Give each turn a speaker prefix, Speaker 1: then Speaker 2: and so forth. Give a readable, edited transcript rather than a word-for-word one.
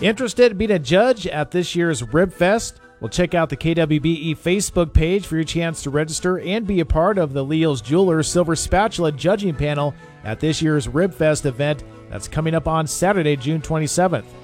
Speaker 1: Interested in being a judge at this year's Rib Fest? Well, check out the KWBE Facebook page for your chance to register and be a part of the Leo's Jewelers Silver Spatula judging panel at this year's Rib Fest event that's coming up on Saturday, June 27th.